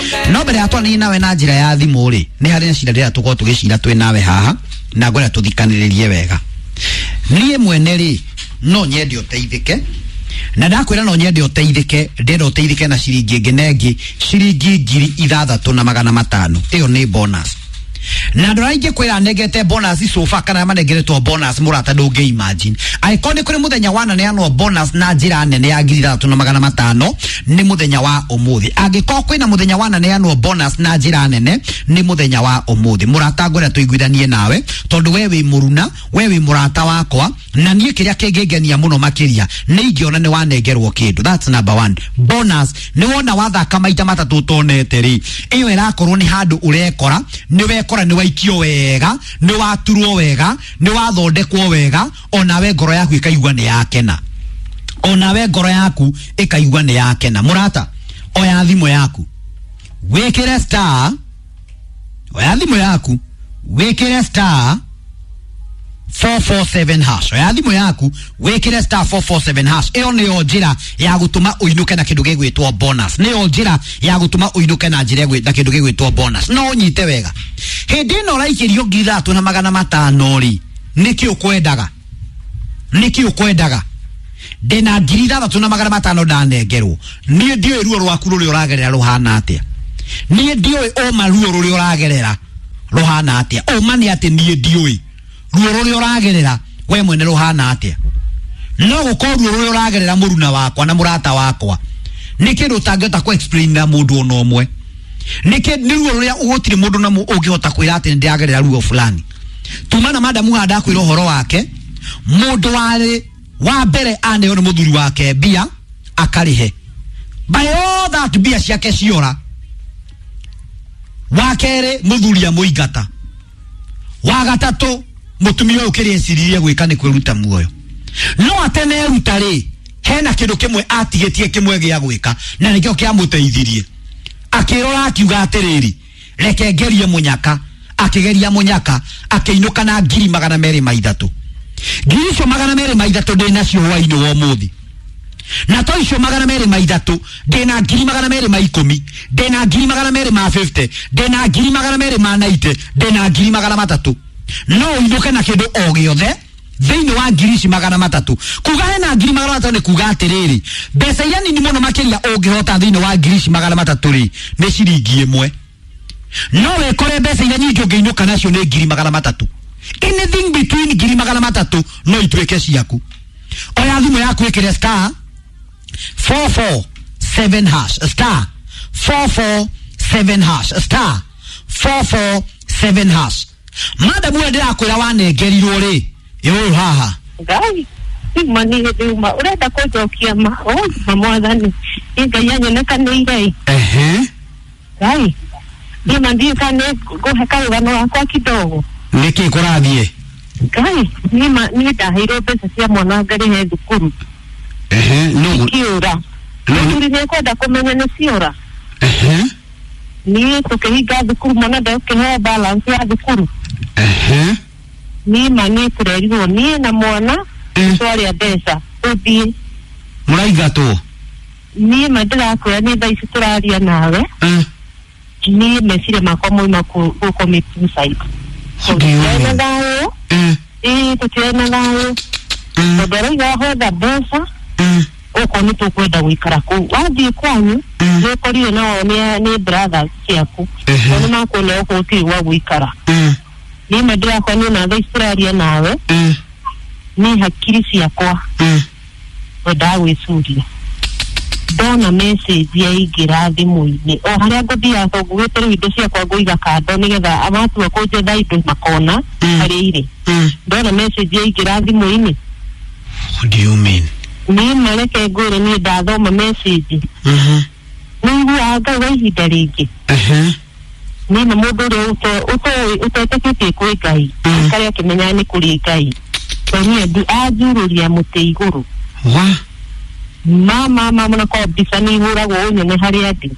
no mbere atwa ni nawe na njira ya thimu ri ni hari cira ndira tuko tugicira twi nawe haha na ngora tuthikaniririe wega nie mwene ri no nyende uteithike na ndakwira no nyende uteithike ndenda uteithike na ciringi ngenegi ciringi 6,500 iyo ni bonus na ndorainge kwira negete bonus sofa kana manegeretwo bonus murata ndunge imagine aikone kuri muthenya wana ne ano bonus na njira nene ya 6,500 ni muthenya wa umuthi agiko kwina muthenya wana ne ano bonus na njira nene ni muthenya wa umuthi murata ngore tuiguithanie nawe tondu wewe muruna wewe murata wakwa na nie kiria kengengenia muno makiria ni ingiona ni wanegerwo kindu that's number 1 bonus ni wona wathaka maita matatu tonete ri iyo irakorwo ni handu urekora ni wekora ni waikio wega ni waturwo wega ni wathondekwo wega onawe ngoro yaku ikaigwa ni yakena onawe ngoro yaku ikaigwa ni yakena murata oya thimo yaku wekere star oya thimo yaku wekere star 447 hash oya thimo yaku wekere star 447 hash iyo niyo njira ya gutuma uinuke na kindu gigwitwo bonus niyo njira ya gutuma uinuke na njira na kindu gigwitwo bonus no nyite wega hindi no raikirio 3,500 ri niki ukwendaga ndina 3,500 ndanengerwo nie ndiwe ruo rwaku ruri uragerera ruhana atia nie ndiwe oma ruo ruri uragerera ruhana atia oma ni ati nie ndiwe ruo ruri uragerera we mwene ruhana atia no gukorwo ruo ruri uragerera muruna wakwa na murata wakwa niki rutangeta ku explain na mundu ono omwe niki ni ruo ruria ugutire mundu na ungihota kwira ati ndiagerera ruo fulani tumana madamu hada kwira horo wake mundu wari wa mbere ane ono muthuri wake bia akarihe by all that bia ciake ciora wakere muthuri ya muigata wa gatatu mutumia ukirie siririe gwika ni kwiruta muoyo no atene rutari hena kindu kimwe atigetie kimwe gia gwika na nikio kia muteithirie akirora akiuga atiriri reke ngerie munyaka akigeria munyaka akiinuka na 2,200 2,200 ndina cio waini wo muthi na to icio 2,200 ndina 2,210 ndina 2,250 ndina 2,290 ndina 2,300 no inuke na kindu o giothe thiini wa 2,300 kuga hena 2,300 ni kuga atiriri mbeca iria nini muno makiria ungihota thiini wa 2,300 ri ni ciringi imwe no wekore mbeca iria nyingi ungiinuka nacio ni 2,300 anything between 2,300 no itweke ciaku oya thimu yaku ikire star 447 hash star 447 hash star 447 hash madamu ndira kwira wanengerirwo ri yo haha gai mani nduma urenda kujokia mwathani inga yanyoneka ni irei gai ndima ndikane guheka ugano wakwa kidogo niki kurathie gai ni ndahiro pesa cia mwana ngari he thukuru no kiura nduri ne kwenda kumenya ni ciura ni tukihinga thukuru mwana ndakihe balance ya thukuru ni mani kurerirwo ni na mwana twari mbeca uthie muraigatwo ni madira kwira ni thaici turaria nawe ni mesire makwa moima ku commit suicide tena dayo tutena dayo ndora igahoda mbeca uko ni tukwenda gwikara ku wathie kwanyu ni korio nao ni brothers ciaku ni makole uko ti wa gwikara ni madira kwa ni na thaici turaria nawe ni hakiri ciakwa ndagwisuria dona message ya igira thimu-ini o haria nguthia ngugwite indo ciakwa nguiga kando nigetha abatu akunje thaindo makona hari ire dona message ya igira thimu-ini. What do you mean? Ni maleke ngure ni ndathoma message ni aga wa ihinda ringi ni na mundu uri uteteketie kwi Ngai karia kimenya ni kuri Ngai toni ndu ajururia muti iguru mama na ko bisani hura go nyone hari ati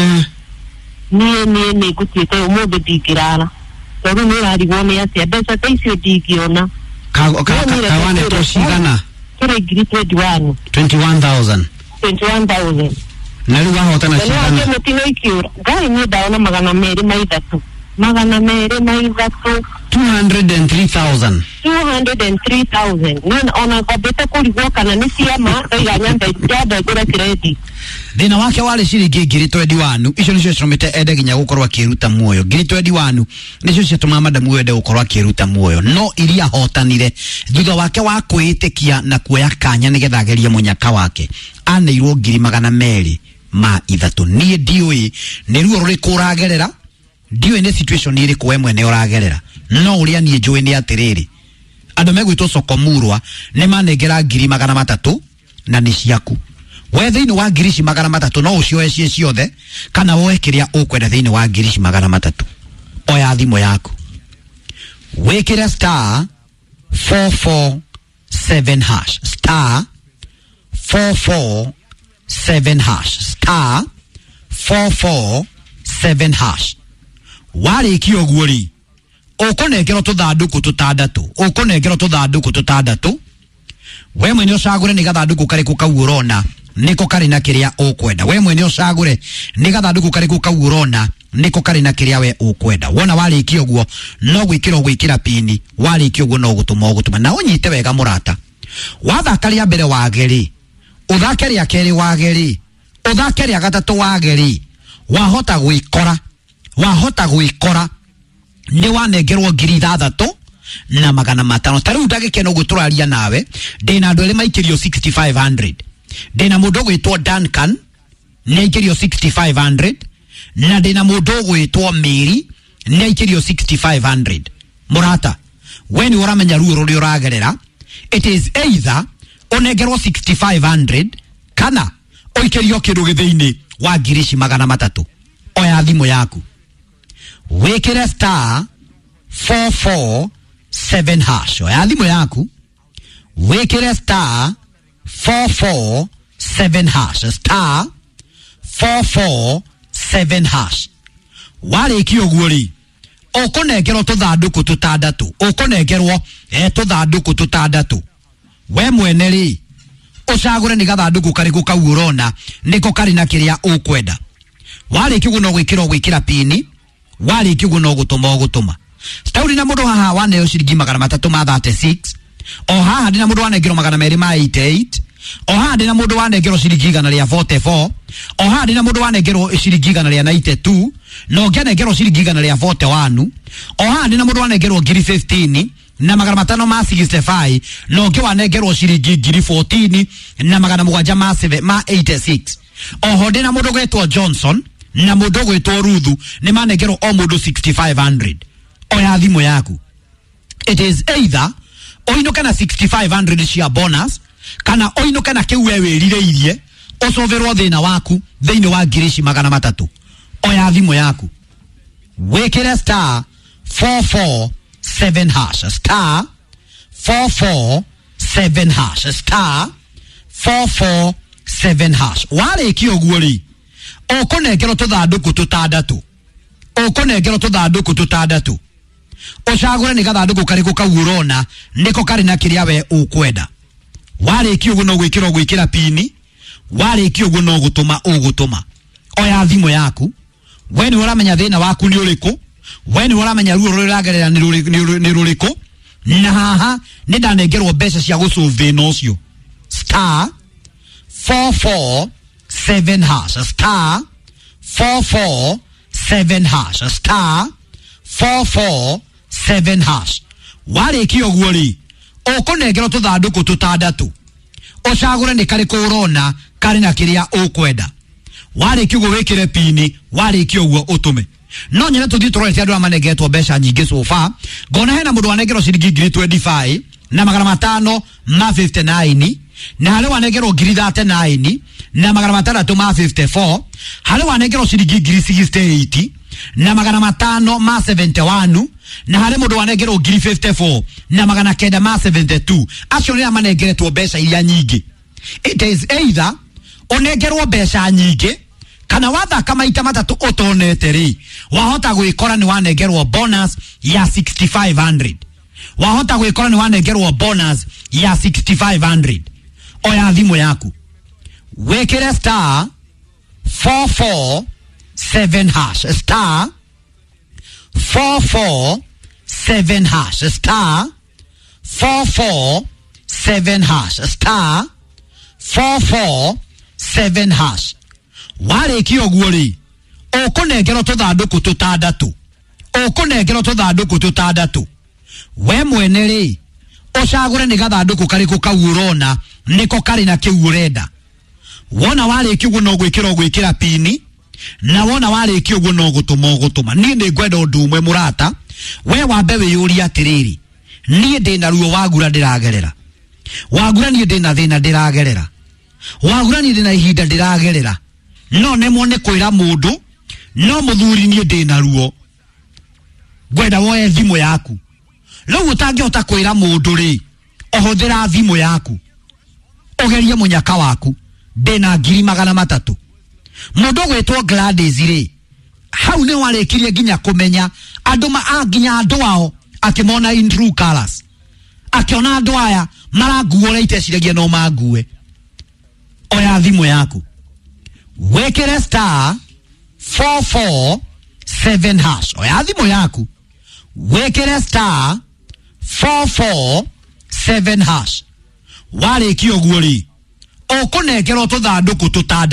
ni gutiete umuthi ndingirara tondu ni ari wone ati mbeca taicio ndingiona kawane to cigana kire ngiri 21,000 Na lugha hotana shida. Ndio mutino ikiura. Gari ni daona magana meri maidatu. Magana meri maidatu. 203,000. 203,000. Nina ona kabeta kulikuwa kana nisiama ya nyanda jada gura credit. Thina wake wale ciringi ngiri 21 icio nicio citumite ende ginya gukorwa kiruta muoyo ngiri 21 nicio cituma madamu ende gukorwa kiruta muoyo no iria hotanire thutha wake wa kwitikia na kuoya kanya nigetha geria munyaka wake aneirwo ngiri 200 nie ndiui ni ruo ruriku uragerera ndiui ni situation iri kwa mwene uragerera no uria nie njui ni atiriri andu megwitwo Sokomurwa ni manengera ngiri 300 na ni ciaku we thiini wa ngirici 300 no ucioe cie ciothe kana woe kiria ukwenda thiini wa ngirici 300 oya thimo yaku wikire star 447 hash star 447 hash star 447 hash warikio guori ukonengero tuthanduku tutandatu we mwene ucagure ni gathanduku kariku kau urona niko kari na kiria ukwenda we mwene ucagure ni gathanduku kariku kau urona niko kari na kiria we ukwenda wona warikio guo no gwikira pini warikio guo no gutuma na unyite wega murata wathakaria mbere wageri uthakeria keri wageri uthakeria gatatu wageri wahota gwikora ni wanengerwo ngiri 6 na 500 tariu ndagikeno guturaria nawe ndina andu eri maikirio 6500 ndina mundu gwitwo Duncan neikirio 6500 na ndina mundu gwitwo Mary neikirio 6500 murata weni uramenya ruo ruri uragerera it is either onengerwo 6500 kana oikerio kindu githiini wa ngiri 300 oya thimo yaku wikire star 447 hash oya thimo yaku wikire star 447 hash star 447 hash warikio guori ukonengerwo tuthanduku tutandatu we mwene ri ucagure ni gathanduku kariku kau urona niko kari na kiria ukwenda warikio guno gwikira pini warikio guno gutuma stauri na mundu haha wane ciringi 336 o haha ndina mundu wanengero 288 o haha ndina mundu wanengero ciringi 144 o haha ndina mundu wanengero ciringi 192 no ngenengero ciringi 141 o haha ndina mundu wanengero ngiri 15 na 565 no nge wanengero ciringi ngiri 14 na 786 o ho ndina mundu gwetwo Johnson na mundu gwetwo Ruthu ni manengero o mundu 6500 oya thimo yaku it is either oinuka na 6500 cia bonus kana oinuka na kiwe wirireirie ucoverwo thina waku thiini wa ngiri 300 oya thimo yaku wikire star 447 hash star 447 hash star 447 hash warikio guori ukonengero tuthanduku tutandatu ucagure ni gathanduku kariku kau urona niko kari na kiria we ukwenda warikio guno gwikira pini warikio guno gutuma oya thimo yaku we ni uramenya thina waku ni uriku we ni uramenya ruo ruragerera ni ruriku na haha ni ndanengerwo mbeca cia gusolve thina ucio star 447 hash star 447 hash star 447 hash warikio guori ukonengero tuthanduku tutandatu ucagure ni kariku urona kari na kiria ukwenda warikio gwikire pini warikio guo utume no nyene tuthi turorete andu amanengetwo mbeca nyingi sofa ngona hena mundu wanengerwo ciringi ngiri 25 na 559 na hale wanengerwo ngiri 39 na 654 hale wanengerwo ciringi ngiri 68 na 571 na hale mundu wanengerwo ngiri 54 na 972 acio ni amanengeretwo mbeca iria nyingi it is either onengerwo mbeca nyingi kana wathaka maita matatu utonete ri wahota gwikora ni wanengerwo bonus ya 6500 wahota gwikora ni wanengerwo bonus ya 6500 oya thimo yaku wekere star 447 hash star 447 hash star 447 hash star 447 hash. Wale kio guoli okunengero tuthanduku tutandatu okunengero tuthanduku tutandatu we mwene ri ucagure ni gathanduku kariku kawurona niko kari na kiurenda wona wale kio no gwikira pini na wona wale kio no gutuma ni ngwenda undu umwe murata we wambe wiyuri atiriri ni ndina ruo wagura ndiragerera wagura ni ndina thina ndiragerera wagura ni ndina ihinda ndiragerera no nemo ne kwira mundu no muthuri ni ndina ruo gwenda woe thimu yaku riu utangihota kwira mundu ri ohuthira thimu yaku ogerie munyaka waku ndina 300 mundu gwetwo Gladys ri hau ne walekirie ginya kumenya andu ginya andu ao akimona in true colors akiona andu aya maraguora iteciragia no mague oya thimu yaku wekere star 447 hash oya thimu yaku wekere star 447 hash wale kio guori okunengero tuthanduku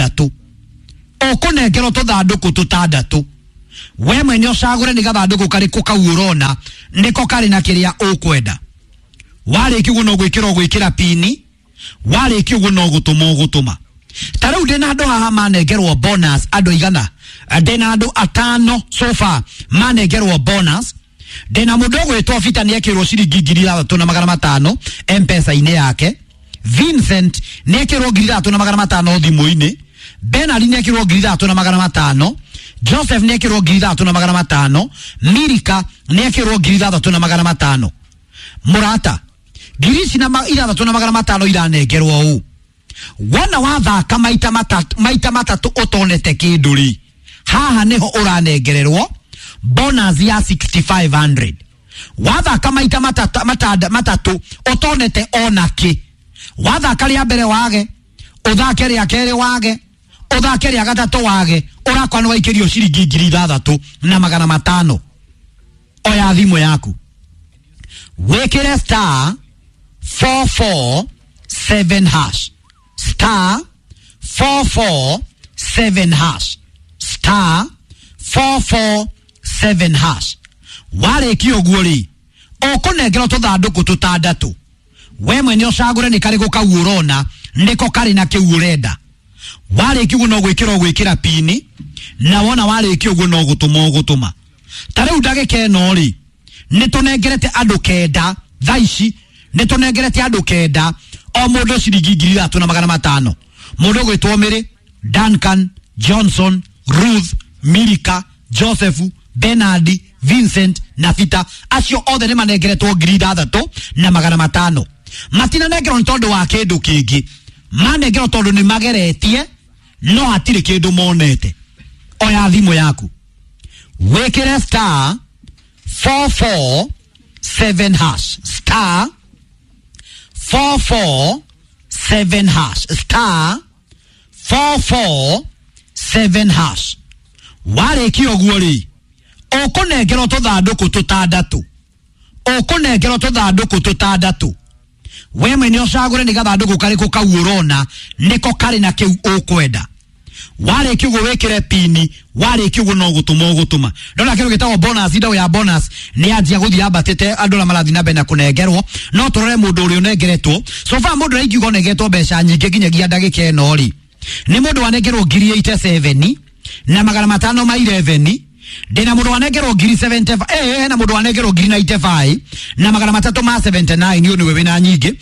tutandatu we mwene ucagure ni gathanduku kariku kawurona niko kari na kiria ukwenda wale kio no gwikira pini wale kio no gutuma tarau ndina andu haha manengerwo bonus andu igana ndina andu 5 so far manengerwo bonus ndina mundu gwetwo Vita ni ekirwo ciringi 3,500 M-Pesa ine yake Vincent ni ekirwo 3,500 thimu-ini Benali ni ekirwo 3,500 Joseph ni ekirwo 3,500 Mirika ni ekirwo 3,500 murata girisi na 3,500 iranengerwo u wona wathaka maita matatu utonete kinduri haha niho uranengererwo bonus ya 6,500 wathaka maita matatu utonete onaki wathaka ria mbere wage uthake ria keri wage uthake ria gatatu wage urakwa no waikirio ciringi 3,500 oya thimu yaku wekere star 447 hash star 447 hash star 447 hash wale kio guori okunengero tuthanduku tutandatu we mwene ucagure ni kari gukawurona niko kari na kiurenda wale kio no gwikira pini na wona wale kio no gutuma tare udageke no ri nitunengerete andu kenda thaici nitunengerete andu kenda o mundu ciringi 3,500 mundu gwitwo Mary Duncan Johnson Ruth Mirika Joseph Benard Vincent na Vita acio othe ni manengeretwo 3,500 matina nengerwo ni tondu wa kindu kingi manengerwo tondu ni mageretie no hatire kindu monete oya thimu yaku wekere star 447 hash star 447 hash star 447 hash wale kio guori okunengero tuthanduku tutandatu we mwene ucagure ni gathanduku kariku kawurona niko kari na kiu ukwenda wale kio wekere pini wale kio no gutuma ndona kio gitawo bonus indo ya bonus ni anjia guthia batete andu na marathi na bena kunengerwo no turore mundu uri unengeretwo so far mundu raigi gonengetwo beca nyingi ginyagia ndagika eno ri ni mundu wanengerwo 87 na 500 ma 11 ndina mundu wanengerwo 75 na mundu wanengerwo 95 na 300 ma 79 niyo ni wewe na nyingi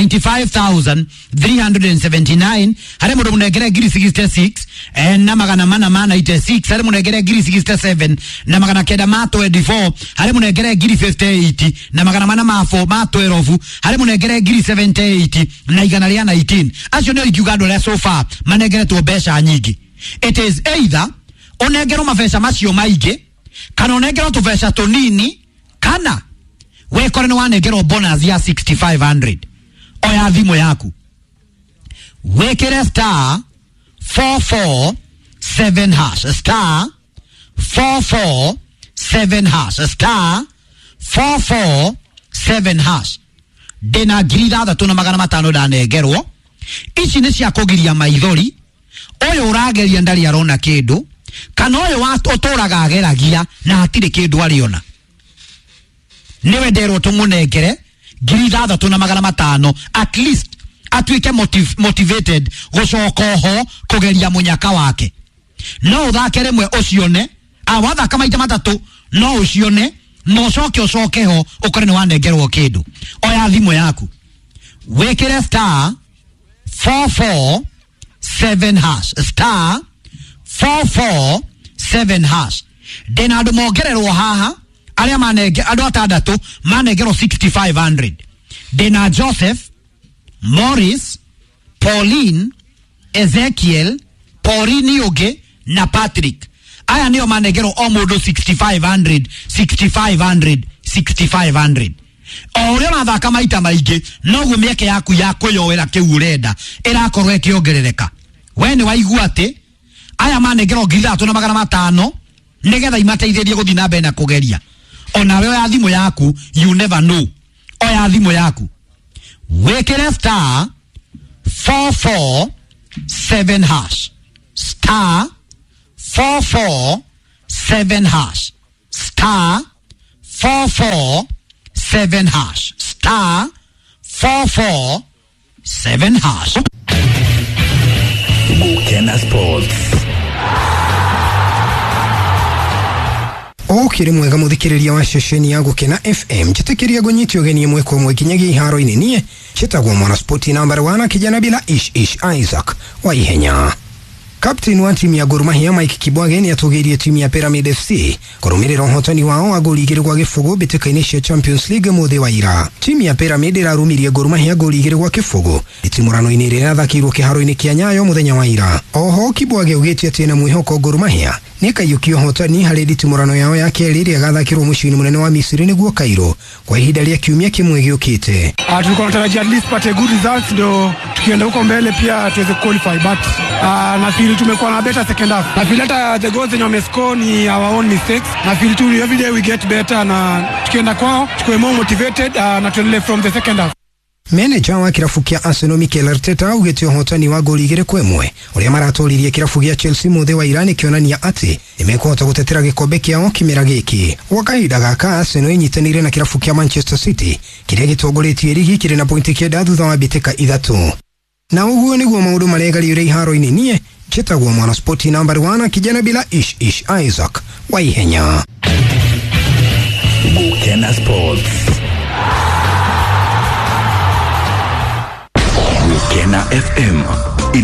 95,379 hare mundu munengere 66 na 496 hare munengere 67 na 924 hare munengere 58 na 404 ma 12 hare munengere 78 na 119 acio ni igugando le so far manengere to besha nyingi. It is either onegero mavesa macio maige kana onegero tuvesa tonini kana wekore ni wanegero bonus ya 6,500 oya thimu yaku wekere star 7 hash star 447 hash star 447 hash dena girida tuna magana matano danegerwo ici ni cia kugiria maithori oyo urageria ndari arona kindu kana oyo watoturaga ageragia na hatire kindu ariona niwe nderwo tumunengere girida tuna magana matano at least atwike motivated gucoka ho kugeria munyaka wake no uthakere mwe ucione awatha kama ita matatu no ucione no coke ho ukore ni wanengerwo kindu oya thimu yaku wekere star 447 hash star 447 hash dena andu mongererwo haha aria manenge andu atandatu manengerwo 6500 dena Joseph Morris Pauline Ezekiel Pauline Oge na Patrick aya niyo manegero o mundu 6500 ore mathaka maita maingi noguo mieke yaku ya kwiyowera kiu urenda irakorwo ikiongerereka we ni waigua ati aya manegero ngiratu na magana matano nigetha imateithĩrie guthii na mbere na kugeria onawe ya thimu yaku you never know oya thimu yaku wekere star 447 hash star 447 hash star 447 hash star 447 hash Gukena Sports. Okire mwega muthikiriria wa shesheni ya Gukena FM chitikiria gonyiti ogeni mwe kwa mwekinyagi haro ininie chitagwo mwana sporti number 1 kijana bila ish Isaac wa Ihenya. Captain wa timu ya Gor Mahia Mike Kibwage ni atugirie timu ya Pyramid FC kurumirira uhotani wao wa goli igiri gwa gifugo bitika inisha Champions League muthe wa ira. Timu ya Pyramid irarumirie Gor Mahia goli igiri gwa gifugo itimurano inire yathakirwo kiharo-ini kia Nyayo muthenya wa ira. Oho Kibwage ugitie tena mwihoko Gor Mahia nikayukio hotani hari itimurano yao ya keri ria gathakirwo mucini munene wa Misiri niguo Cairo kwa ihinda ria kiumia kimwe giukite. Tulikuwa tunatarajia at least pate good results ndio tukienda huko mbele pia tuweze qualify but na feel tumekuwa na better second half. Na feel hata the goals zenye wamescore ni our own mistakes. Na feel tu every day we get better na tukienda kwao tukue more motivated na tuendelee from the second half. Manager wa kirafu kia Arsenal Mikel Arteta ugitio hotani wa goli igiri kwa imwe uria maratolirie kirafu gia Chelsea muthe wa Iran kionania ati nimekuhota gutetera gikombe kiao kimera giki. Wakaida gaka Arsenal inyitanire na kirafu kia Manchester City kiria gitongoretie ligi kiri na pointi kenda thutha wa bitika 3. Na uguo niguo maundu maregari uri haro-ini nie chitagwo mwana sporti number 1 kijana bila ish Isaac wa Ihenya. Gukena Sports. Gukena FM.